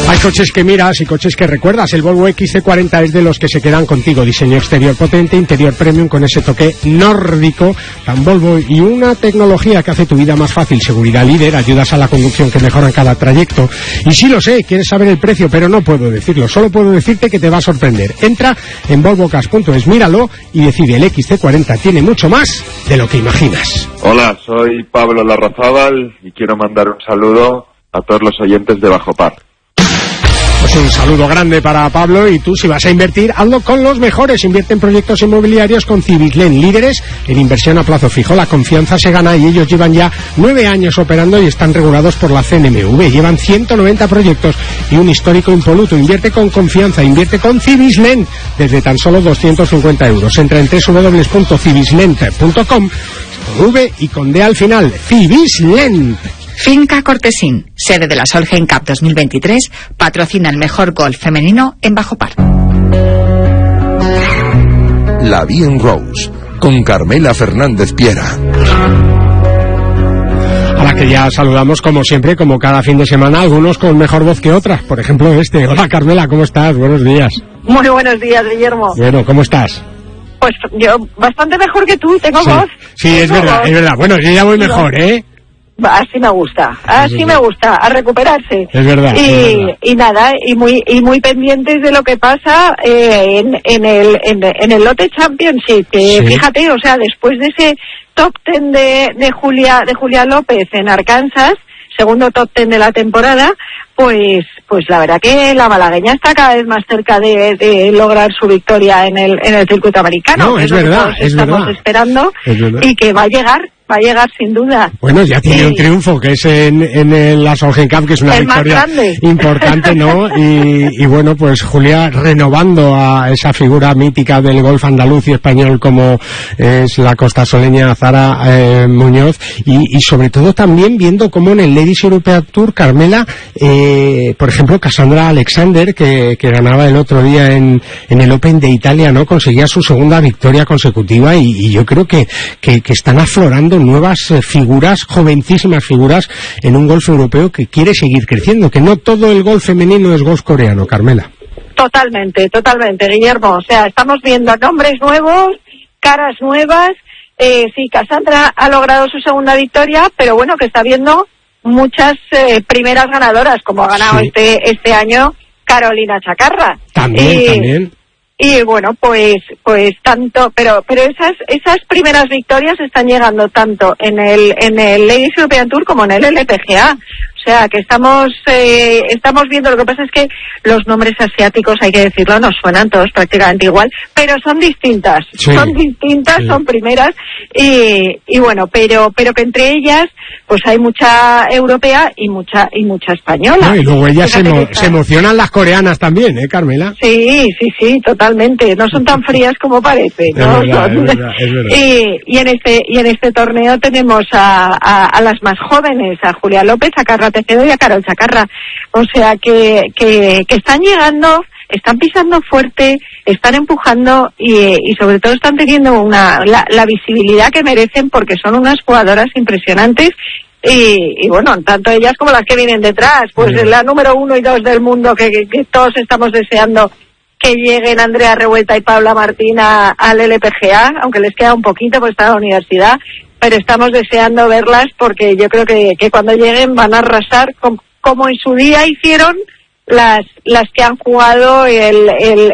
Hay coches que miras y coches que recuerdas. El Volvo XC40 es de los que se quedan contigo. Diseño exterior potente, interior premium con ese toque nórdico tan Volvo y una tecnología que hace tu vida más fácil. Seguridad líder, ayudas a la conducción que mejoran cada trayecto. Y sí lo sé, quieres saber el precio, pero no puedo decirlo. Solo puedo decirte que te va a sorprender. Entra en volvocars.es, míralo y decide. El XC40 tiene mucho más de lo que imaginas. Hola, soy Pablo Larrazábal y quiero mandar un saludo a todos los oyentes de Bajo Par. Pues un saludo grande para Pablo, y tú, si vas a invertir, hazlo con los mejores. Invierte en proyectos inmobiliarios con Cibislen, líderes en inversión a plazo fijo. La confianza se gana y ellos llevan ya 9 años operando y están regulados por la CNMV. Llevan 190 proyectos y un histórico impoluto. Invierte con confianza, invierte con Cibislen desde tan solo 250 euros. Entra en www.cibislen.com con V y con D al final. Cibislen. Finca Cortesín, sede de la Solheim Cup 2023, patrocina el mejor golf femenino en Bajo Par. La Bien Rose, con Carmela Fernández Piera. A la que ya saludamos, como siempre, como cada fin de semana, algunos con mejor voz que otras. Por ejemplo, este. Hola, Carmela, ¿cómo estás? Buenos días. Muy buenos días, Guillermo. Bueno, ¿cómo estás? Pues yo bastante mejor que tú, tengo voz. Sí, es verdad, es verdad. Bueno, yo ya voy mejor, ¿eh? Así me gusta, a recuperarse. Es verdad. Y nada, y muy pendientes de lo que pasa en el Lotte Championship. Sí. Fíjate, o sea, después de ese top 10 de Julia López en Arkansas, segundo top 10 de la temporada, pues la verdad que la malagueña está cada vez más cerca de lograr su victoria en el circuito americano. No, es verdad, estamos esperando, y que va a llegar sin duda. Bueno, ya tiene un triunfo, que es en la Solheim Cup, que es una victoria importante, ¿no? Y bueno, pues Julia renovando a esa figura mítica del golf andaluz y español como es la costasoleña Zara Muñoz, y sobre todo también viendo cómo en el Ladies European Tour, Carmela, por ejemplo, Cassandra Alexander, que ganaba el otro día en el Open de Italia, ¿no? Conseguía su segunda victoria consecutiva, y yo creo que están aflorando nuevas figuras, jovencísimas figuras, en un golf europeo que quiere seguir creciendo, que no todo el golf femenino es golf coreano, Carmela. Totalmente, Guillermo. O sea, estamos viendo nombres nuevos, caras nuevas. Sí, Cassandra ha logrado su segunda victoria, pero bueno, que está viendo muchas primeras ganadoras, como ha ganado este año Carolina Chacarra. También. Y bueno, pues tanto, pero esas primeras victorias están llegando tanto en el Ladies European Tour como en el LPGA. O sea, que estamos viendo, lo que pasa es que los nombres asiáticos, hay que decirlo, nos suenan todos prácticamente igual, pero son distintas, son primeras, y bueno, pero que entre ellas pues hay mucha europea y mucha española. No, y luego ellas se emocionan las coreanas también, Carmela. Sí, totalmente. No son tan frías como parece, ¿no? Es verdad. Y en este torneo tenemos a las más jóvenes, a Julia López, a Carla Tecedo y a Carol Chacarra. O sea que están llegando, están pisando fuerte, están empujando y sobre todo están teniendo la visibilidad que merecen, porque son unas jugadoras impresionantes. Y bueno, tanto ellas como las que vienen detrás, pues la número 1 y 2 del mundo, que todos estamos deseando que lleguen, Andrea Revuelta y Paula Martín al LPGA, aunque les queda un poquito porque están en la universidad, pero estamos deseando verlas, porque yo creo que cuando lleguen van a arrasar como en su día hicieron las que han jugado el